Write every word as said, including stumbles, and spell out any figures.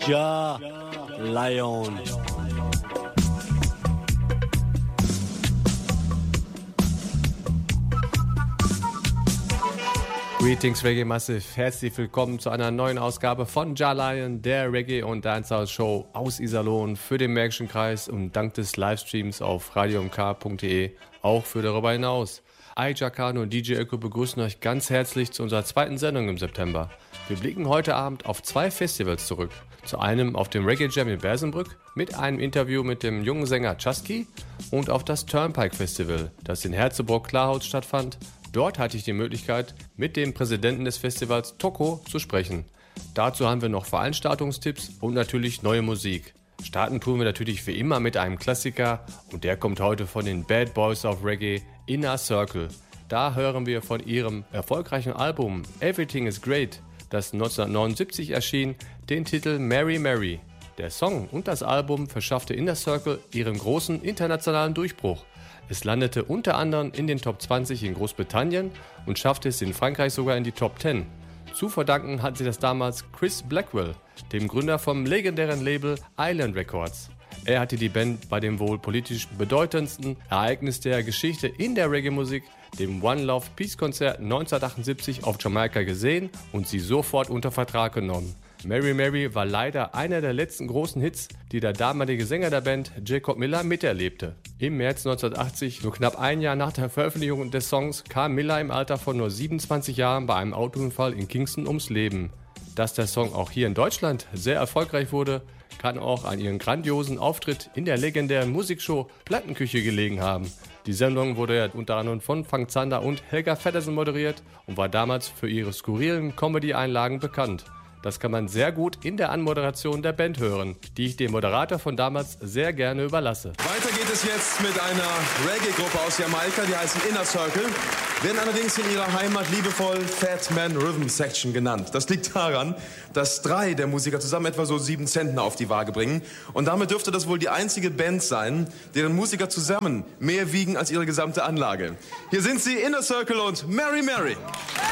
Ja Lion. Greetings Reggae Massive, herzlich willkommen zu einer neuen Ausgabe von Ja Lion, der Reggae- und Dancehall-Show aus Iserlohn für den Märkischen Kreis und dank des Livestreams auf radio m k punkt d e auch für darüber hinaus. Aja Kano und D J Öko begrüßen euch ganz herzlich zu unserer zweiten Sendung im September. Wir blicken heute Abend auf zwei Festivals zurück. Zu einem auf dem Reggae Jam in Bersenbrück mit einem Interview mit dem jungen Sänger Chusky und auf das Turnpike Festival, das in Herzebrock-Klarholz stattfand. Dort hatte ich die Möglichkeit, mit dem Präsidenten des Festivals, Toko, zu sprechen. Dazu haben wir noch Veranstaltungstipps und natürlich neue Musik. Starten tun wir natürlich wie immer mit einem Klassiker und der kommt heute von den Bad Boys of Reggae, Inner Circle. Da hören wir von ihrem erfolgreichen Album Everything is Great, das neunzehnhundertneunundsiebzig erschien, den Titel Mary Mary. Der Song und das Album verschaffte Inner Circle ihren großen internationalen Durchbruch. Es landete unter anderem in den Top zwanzig in Großbritannien und schaffte es in Frankreich sogar in die Top zehn. Zu verdanken hat sie das damals Chris Blackwell, dem Gründer vom legendären Label Island Records. Er hatte die Band bei dem wohl politisch bedeutendsten Ereignis der Geschichte in der Reggae-Musik, dem One Love Peace Konzert neunzehnhundertachtundsiebzig auf Jamaika gesehen und sie sofort unter Vertrag genommen. Mary Mary war leider einer der letzten großen Hits, die der damalige Sänger der Band, Jacob Miller, miterlebte. Im März neunzehnhundertachtzig, nur knapp ein Jahr nach der Veröffentlichung des Songs, kam Miller im Alter von nur siebenundzwanzig Jahren bei einem Autounfall in Kingston ums Leben. Dass der Song auch hier in Deutschland sehr erfolgreich wurde, kann auch an ihren grandiosen Auftritt in der legendären Musikshow Plattenküche gelegen haben. Die Sendung wurde ja unter anderem von Frank Zander und Helga Feddersen moderiert und war damals für ihre skurrilen Comedy-Einlagen bekannt. Das kann man sehr gut in der Anmoderation der Band hören, die ich dem Moderator von damals sehr gerne überlasse. Weiter geht es jetzt mit einer Reggae-Gruppe aus Jamaika, die heißen Inner Circle, werden allerdings in ihrer Heimat liebevoll Fat Man Rhythm Section genannt. Das liegt daran, dass drei der Musiker zusammen etwa so sieben Zentner auf die Waage bringen. Und damit dürfte das wohl die einzige Band sein, deren Musiker zusammen mehr wiegen als ihre gesamte Anlage. Hier sind sie, Inner Circle und Mary Mary.